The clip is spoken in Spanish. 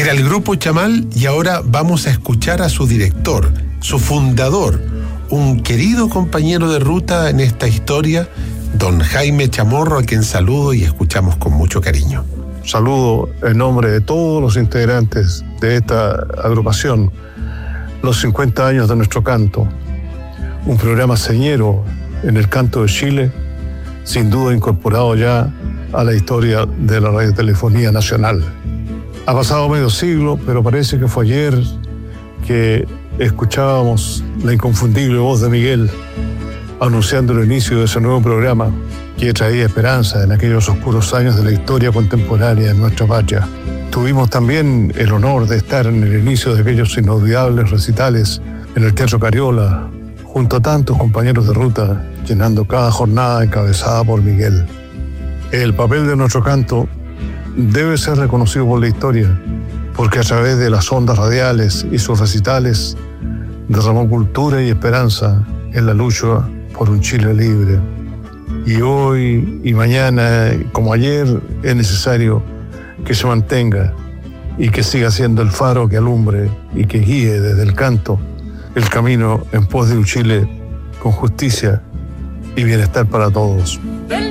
Era el Grupo Chamal y ahora vamos a escuchar a su director, su fundador, un querido compañero de ruta en esta historia, don Jaime Chamorro, a quien saludo y escuchamos con mucho cariño. Saludo en nombre de todos los integrantes de esta agrupación, los 50 años de nuestro canto, un programa señero en el canto de Chile, sin duda incorporado ya a la historia de la radiotelefonía nacional. Ha pasado medio siglo, pero parece que fue ayer que escuchábamos la inconfundible voz de Miguel anunciando el inicio de ese nuevo programa que traía esperanza en aquellos oscuros años de la historia contemporánea de nuestra patria. Tuvimos también el honor de estar en el inicio de aquellos inolvidables recitales en el Teatro Cariola, junto a tantos compañeros de ruta, llenando cada jornada encabezada por Miguel. El papel de nuestro canto debe ser reconocido por la historia, porque a través de las ondas radiales y sus recitales derramó cultura y esperanza en la lucha por un Chile libre. Y hoy y mañana, como ayer, es necesario que se mantenga y que siga siendo el faro que alumbre y que guíe desde el canto el camino en pos de un Chile con justicia y bienestar para todos.